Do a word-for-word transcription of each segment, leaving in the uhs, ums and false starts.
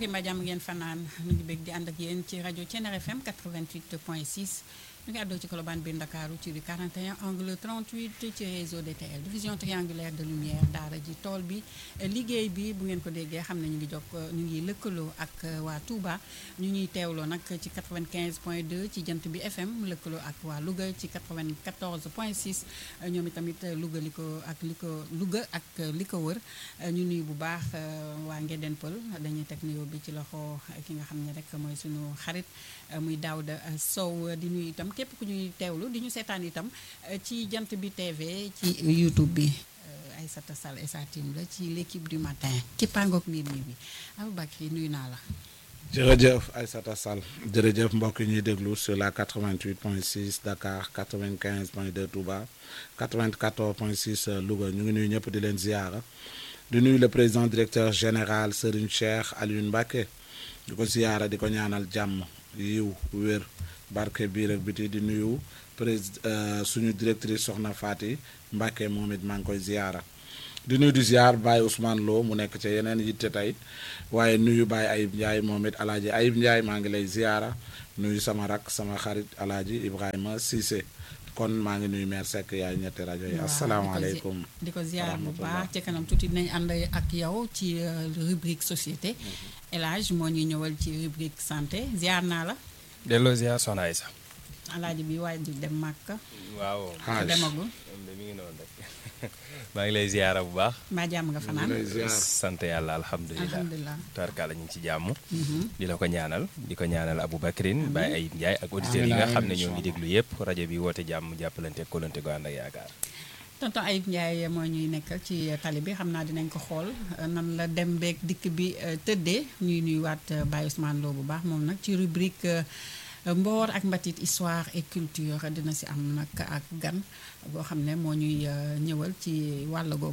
yi mbaa jàmm ngeen fanaan ñu ngi bëgg di ànd ak yéen ci rajo Thiéniere F M quatre-vingt-huit point six ñu ngi àddoo ci Colobane biir Ndakaaru ci rue quarante et un angle trente-huit ci réseau D T L division triangulaire de lumière daara ji tool bi liggéey bi bu ngeen ko déggee xam ne ñu ngi jokk ñu ngi lëkkaloo ak waa Touba ñu ñuy teewloo nag ci quatre-vingt-quinze point deux ci jant bi F M lëkkaloo ak waa Louga ci quatre-vingt-quatorze point six ñoom itamit Louga li ko ak li ko Louga ak li ko wër ñu nuyu bu baax waa Ngéden Pël dañuy teg nuyoo bi ci loxo ki nga xam ne rek mooy suñu xarit muy Daouda Sow di nuyu itam képp ku ñuy teewlu di ñu seetaan itam ci jant bi T V ci YouTube bi Aïssata Sall et sa team la ci l'équipe du matin kippaangook mbir mi bi Aboubacry nuyu naa la. jërëjëf Aïssata Sall jërëjëf mbokk yi ñuy déglu sur la quatre-vingt-huit point six Dakar quatre-vingt-quinze point deux Touba quatre-vingt-quatorze point six Louga ñu ngi nuyu ñëpp di leen ziyaara di nuyu le président directeur général Serigne Cheikh Alioune Mbacké di ko ziyaara di ko ñaanal jàmm yiw wér barke biir ak biti di nuyu président suñu directrice Soxna Fati Mbacké moom it maa ngi koy ziyaara di nuyu di ziar Baye Ousmane Lo mu nekk ci yeneen yitte tey waaye nuyu Baye Ayib Ndiaye moom it alaaji Ayib Ndiaye maa ngi lay ziara nuyu sama rak sama xarit alaaji Ibrahima Cissé kon maa ngi nuyu maire Seck yaay ñetti rajo yi asalaamaaleykum di ko ziar bu baax ci kanam tuuti dinañ ànd ak yow ci rubrique société El Hadj moo ñuy ñëwal ci rubrique santé ziar naa la delloo ziar Soxna Aïssa alaaji bi waaj di dem Màkka waaw demagul mi ngi noonu rek maa ngi lay ziara bu baax mbaa jàmm nga fanaan sant yàlla alhamdulilah alhamdulilah tubarkalla ñu ngi ci jàmm di la ko ñaanal di ko ñaanal Aboubacrine Baye Ayib Ndiaye ak auditeurs yi nga xam ne ñoo ngi déglu yëpp rajo bi woote jàmm jàppalante kolante go ànd ak yaakaar tonton Ayib Ndiaye moo ñuy nekkal ci tali bi xam naa dinañ ko xool nan la dem beeg dikk bi tëddee ñuy nuyuwaat Baye Ousmane Lo bu baax moom nag ci rubrique Mboor ak Mbatit histoire et culture dina si am nag ak gan boo xam ne moo ñuy ñëwal ci wàll googu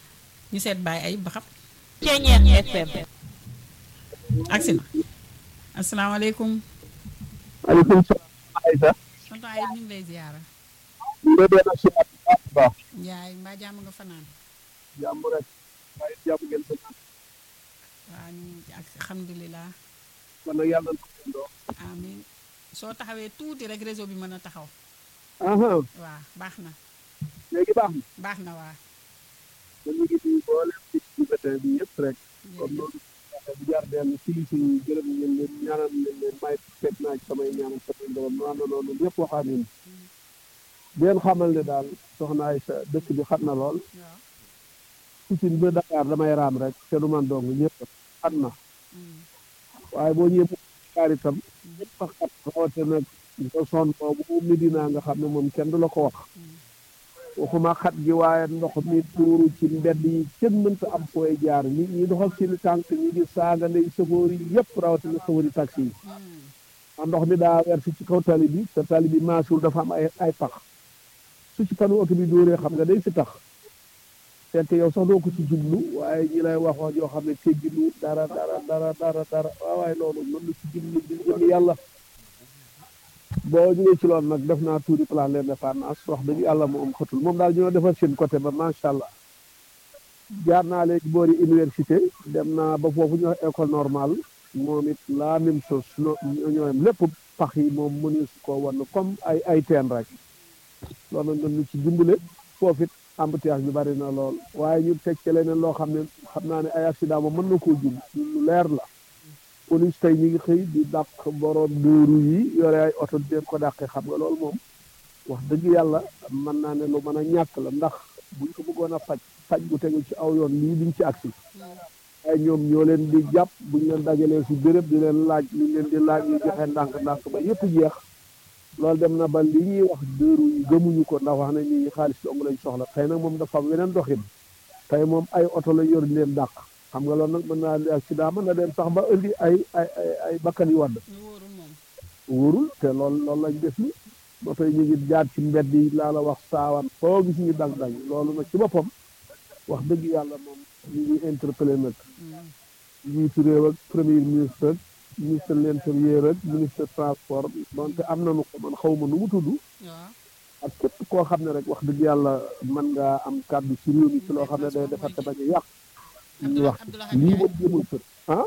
ñu seet Baye Ayib ba xam. Thiéniere F M. agsi na asalaamaaleykum. maaleykum salaam Aïssa. tonton Ayib ñu ngi lay ziyaara. Ndiaye mbaa jàmm nga fanaan. jàmm rek. waaye jàmm ngeen fanaan. waaw ñu ngi ak alhamdulilah. kon nag yàlla na ko doo. amiin soo taxawee tuuti rek réseau bi mën a taxaw. waaw baax na. léegi baax na. baax na waa. kon ñu ngi nuyu mboolem ci matin bi yëpp rek. comme loolu bu jaar dellu si suñu gërëm ngeen leen ñaanal leen leen may fekk naa ci samay ñaanal samay ngërëm mu ànd noonu ñëpp waxaan nañu. di leen xamal ne daal soxna Aïssa dëkk bi xat na lool. Pikine ba Dakar damay raam rek te du man dong ñëpp xat na. waaye boo ñëwee Dakar itam ñëpp a xat rawate nag ko son boobu Medina nga xam ne moom kenn du la ko wax waxuma xat gi waaye ndox mi tuuru ci mbedd yi kenn mënta am fooy jaar nit ñi dox ak seeni tànk ñi di saaga ndey sëfoor yi yëpp rawate na sëfoor yi taxi yi a ndox mi daa wersi ci kaw tali bi te tali bi maasul dafa am ay ay pax su ci panu oto bi dóoree xam nga day si tax fekk yow sax doo ko ci jublu waaye ñi lay waxoon yoo xam ne tegginu dara dara dara dara dara waaw waaye loolu mën na ci jublu di jëm yàlla boo jógee ci loolu nag def naa tuuti plan l'indépendance wax dëgg yàlla moom xëtul moom daal ñoo defar seen côté ba macha allah jaar naa léegi boori université dem naa ba foofu ñu wax école normale moom it la même chose ñooyam lépp pax yi moom mënu su ko wan comme ay ay teen rek loolu nag ñu ci dimbale foofu it embouteillage bi bari na lool waaye ñu teg ci leneen loo xam ne xam naa ne ay accident moom mën na koo jur lu leer la police tey ñu ngi xëy di dàq borom dóoru yi yore ay oto di leen ko dàqee xam nga loolu moom wax dëgg yàlla mën naa ne lu mën a ñàkk la ndax buñ ko bëggoon a faj faj bu tegu ci aw yoon lii duñ ci agsi waaye ñoom ñoo leen di jàpp buñ leen dajalee si béréb di leen laaj li leen di laaj ñu joxe ndànk-ndànk ba yëpp jeex loolu dem na ba li ñuy wax dëru yi gëmuñu ko ndax wax nañ ni xaalis dong lañ soxla tey nag moom dafa am weneen doxin tey moom ay oto la yor leen dàq xam nga loolu nag mën naa di accident mën na dem sax ba indi ay ay ay ay bakkan yu wadd wóorul te loolu loolu lañ def ni oto yi ñu ngi jaar ci mbedd yi laa la wax saawan foo gis ñu dang-dang loolu nag ci boppam wax dëgg yàlla moom ñu ngi interpellé nag njiitu réew ak premier ministre ak ministre de l'intérieur ak ministre transport donte am nañu ko man xaw ma nu mu tudd ak képp koo xam ne rek wax dëgg yàlla mën ngaa am kàddu ci réew mi ci loo xam ne day defar te bañ a yàq ñu wax lii moom jëmul kër ah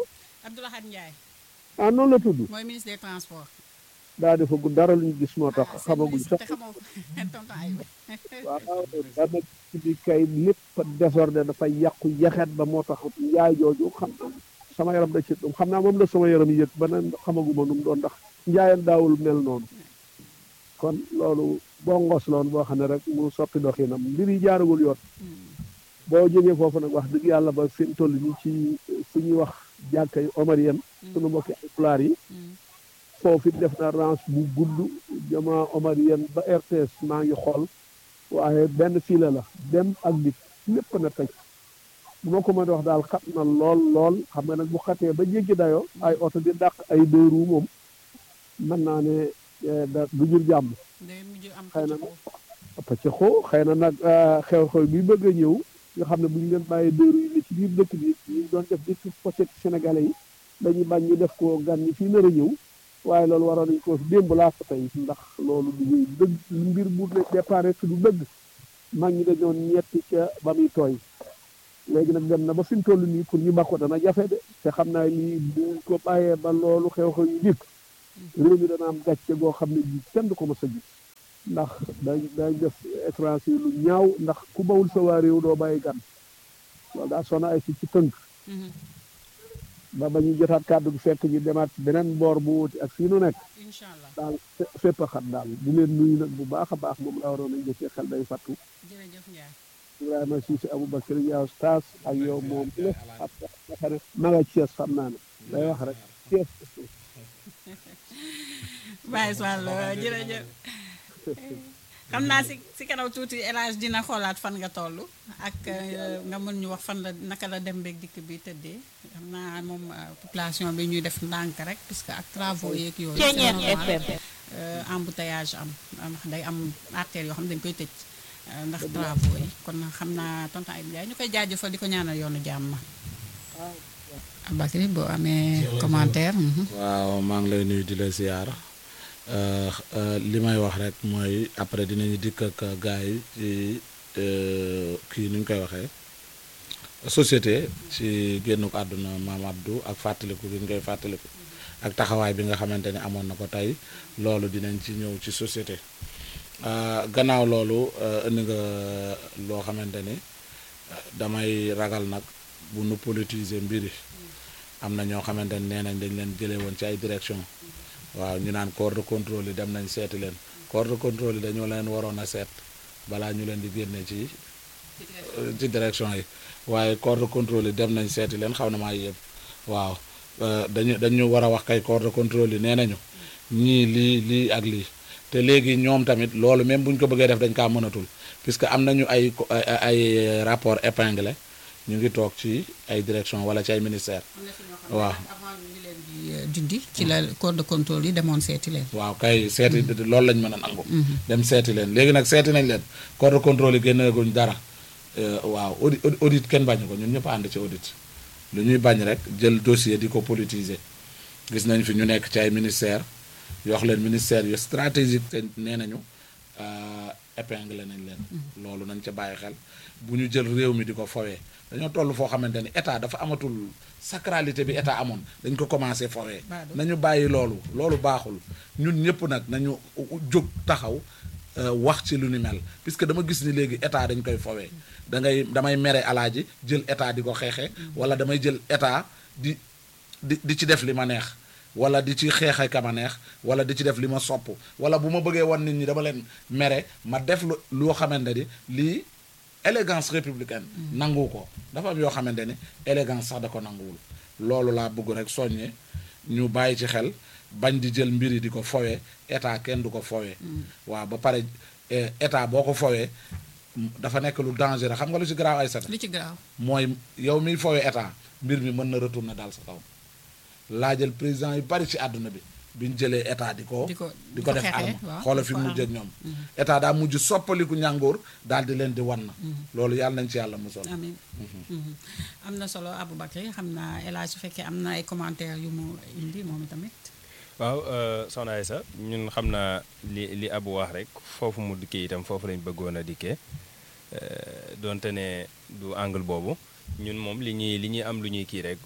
Abdoulahad Ndiaye. ah noonu la tudd. mooy ministre des transports. daa defagul dara lu ñu gis moo tax xamaguñ sax. te xamoo ko tonton Ayib. waaw dana ci bi kay lépp désordre dafay yàqu yaxet ba moo tax njaay jooju xam sama yaram da ci xam naa moom la sama yaram yëg ba ne xamaguma nu mu doon ndax njaayam daawul mel noonu kon loolu boo ngos loon boo xam ne rek mu soppi doxinam mbir yi jaaragul yoon boo jógee foofu nag wax dëgg yàlla ba fi mu toll nii ci fu ñuy wax jàkkay Omarienne sunu mbokki ay pulaar yi foofu def na range bu gudd jama Omarienne ba R T S maa ngi xool waaye benn fila la dem ak dikk lépp na tëj bu ma ko mën a wax daal xat na lool lool xam nga nag bu xatee ba jéggi dayoo ay oto di dàq ay deux roues moom mën naa ne da du jur jàmm xëy na pacc xoo xëy na nag xew-xew bi bëgg a ñëw nga xam ne bu ñu leen bàyyee deux roues yi ne ci biir dëkk bi ñu doon def di posé Sénégalais yi dañuy bañ ñu def ko gan ñi fii nar a ñëw waaye loolu waroon nañu ko fi démb laa ko tey ndax loolu du dëgg mbir bu départ rek du dëgg mag ñi dañoon ñetti ca ba muy tooy léegi nag dem na ba fi mu toll nii pour ñu bakko dana jafe de te xam naa lii bu ko bàyyee ba loolu xew-xew yu njëkk réew mi dana am gàcce goo xam ne ji kenn du ko mës a gis ndax dañ dañ def étranger lu ñaaw ndax ku bawul sa waa réew doo bàyyi gan loolu daa sona ay si ci tënk ba ba ñu jotaat kàddu gi fekk ñu demaat beneen boor bu wuti ak fii nu nekk daal fépp a xat daal di leen nuyu nag bu baax a baax moom la waroon nañ jëfee xel day fattu Ibrahima Cissé Aboubacar Diaw Stas ak yow moom la ak xam ne ma nga Thiès xam naa ne day wax rek Thiès Baye Sall jërëjëf xam naa si si kanam tuuti El Hadj dina xoolaat fan nga toll ak nga mën ñu wax fan la naka la dem beeg dikk bi tëddee xam naa moom population bi ñuy def ndànk rek puisque ak travaux yeeg yooyu embouteillage am ndax day am artère yoo xam ne dañ koy tëj ndax travaux yi kon xam naa tonton Ayib Ndiaye ñu koy jaajëfal di ko ñaanal yoonu jàmm. Bakary boo amee commentaire. waaw maa ngi lay nuyu di la ziar li may wax rek mooy après dinañu dikk ak gars yi ci kii ni ñu koy waxee société ci génnuk àdduna maam Abdou ak fàttaliku gi ñu koy fàttaliku ak taxawaay bi nga xamante ne amoon na ko tey loolu dinañ ci ñëw ci société. gannaaw loolu indi nga loo xamante ni damay ragal nag bu nu politiser mbiri am na ñoo xamante ni nee nañ dañ leen jëlee woon ci ay direction waaw ñu naan corps de contrôle yi dem nañ seeti leen corps de contrôle yi dañoo leen waroon a seet balaa ñu leen di génne ci ci direction yi waaye corps de contrôle yi dem nañ seeti leen xaw na maa yëpp waaw dañu dañu war a wax kay corps de contrôle yi nee nañu ñii lii lii ak lii te léegi ñoom tamit loolu même bu ñu ko bëggee def dañ kaa mënatul puisque am nañu ay ay rapport épinglé ñu ngi toog ci ay direction wala ci ay ministère waaw avant ñu leen di dindi ci la corps de contrôle yi demoon seeti leen waaw kay seeti loolu lañ mën a nangu dem seeti leen léegi nag seeti nañ leen corps de contrôle yi génneeguñ dara waaw audit audit kenn bañu ko ñun ñëpp ànd ci audit lu ñuy bañ rek jël dossier di ko politiser gis nañ fi ñu nekk ci ay ministère yox leen ministère yu stratégique te nee nañu épinglé nañ leen loolu nañ ca bàyyi xel bu ñu jël réew mi di ko fowee dañoo toll foo xamante ni état dafa amatul sacralité bi état amoon dañ ko commencé fowee nañu bàyyi loolu loolu baaxul ñun ñëpp nag nañu jóg taxaw wax ci lu ni mel puisque dama gis ni léegi état dañ koy fowee da ngay damay mere alaaji jël état di ko xeexee wala damay jël état di di di ci def li ma neex wala di ci xeexay kama neex wala di ci def li ma sopp wala bu ma bëggee wan nit ñi dama leen mere ma def lu loo xamante ni lii élégance républicaine nangu ko dafa am yoo xamante ni élégance sax da ko nanguwul loolu laa bëgg rek soññe ñu bàyyi ci xel bañ di jël mbir yi di ko fowee état kenn du ko fowee waaw ba pare état boo ko fowee dafa nekk lu dangereux xam nga lu ci garaaw ay sata lu ci garaaw mooy yow miy fowee état mbir mi mën na retourner daal sa kaw laajal président yu bari ci àdduna bi biñ jëlee état di ko di ko def arme xoola fi mujj ak ñoom état daa mujj soppaliku ñàngoor daal di leen di wan na loolu yàlla nañ ci yàlla musal amiin am na solo Aboubacry xam naa El Hadj su fekkee am na ay commentaires yu mu indi moom tamit waaw soxna Aïssa ñun xam naa li li Abou wax rek foofu mu dikkee itam foofu lañ bëggoon a dikkee donte ne du angle boobu ñun moom li ñuy li ñuy am lu ñuy kii rek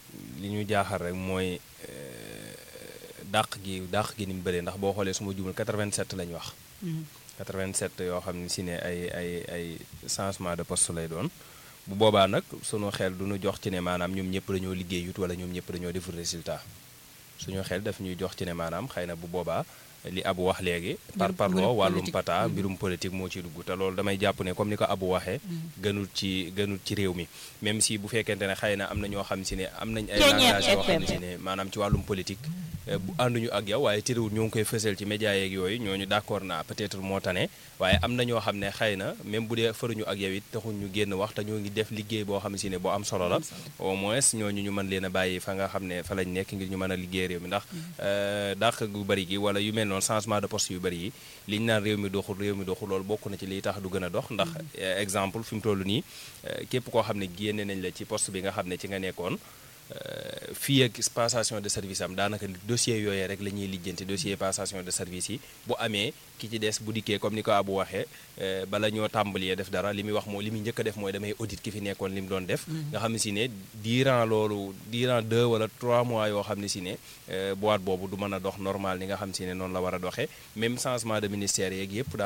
li ñu jaaxal rek mooy dàq gi dàq gi ni mu bëree ndax boo xoolee su ma jumul quatre-vingt-sept lañ wax. quatre-vingt-sept yoo xam ne si ne ay ay ay changement de poste lay doon bu boobaa nag sunu xel du ñu jox ci ne maanaam ñoom ñëpp dañoo liggéeyut wala ñoom ñëpp dañoo deful résultat suñu xel daf ñuy jox ci ne maanaam xëy na bu boobaa li Abu wax léegi par parloo wàllum pata mbirum politique moo ci dugg te loolu damay jàpp ne comme ni ko Abu waxee gënul ci gënul ci réew mi même si bu fekkente ne xëy na am na ñoo xam si ne am nañ ay langage yoo xam ne si ne maanaam ci wàllum politique bu ànduñu ak yow waaye terewul ñoo ngi koy fësal ci média yeeg yooyu ñooñu d'accord naa peut-être moo tane waaye am na ñoo xam ne xëy na même bu dee faruñu ak yow it taxuñ ñu génn wax te ñoo ngi def liggéey boo xam si ne boo am solo la au moins ñooñu ñu mën leen a bàyyi fa nga xam ne fa lañ nekk ngir ñu mën a liggéey réew mi ndax dàq gu bëri gi wala yu mel noonu changement de poste yu bëri yi liñ naan réew mi doxul réew mi doxul loolu bokk na ci liy tax du gën a dox ndax exemple fi mu toll nii képp koo xam ne génne nañ la ci poste bi nga xam ne ci nga nekkoon fii ak passation de service am daanaka dossier yooyu rek la ñuy lijjanti dossier passation de service yi bu amee ki ci des bu dikkee comme ni ko Abu waxee bala ñoo tàmbalee def dara li muy wax moo li muy njëkk a def mooy damay audit ki fi nekkoon li mu doon def nga xam ne si ne durant loolu durant deux wala trois mois yoo xam ne si ne boîte boobu du mën a dox normal ni nga xam si ne noonu la war a doxee même changement de ministère yeeg yëpp